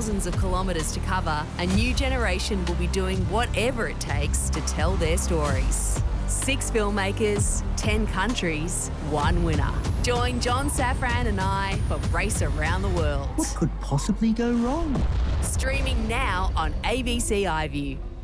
thousands of kilometres to cover, a new generation will be doing whatever it takes to tell their stories. 6 filmmakers, 10 countries, 1 winner. Join John Safran and I for Race Around the World. What could possibly go wrong? Streaming now on ABC iView.